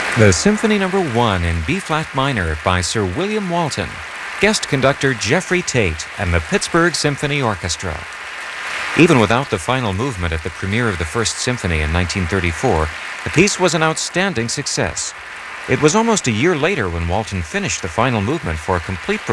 The Symphony No. 1 in B-flat minor by Sir William Walton, guest conductor Jeffrey Tate, and the Pittsburgh Symphony Orchestra. Even without the final movement at the premiere of the First Symphony in 1934, the piece was an outstanding success. It was almost a year later when Walton finished the final movement for a complete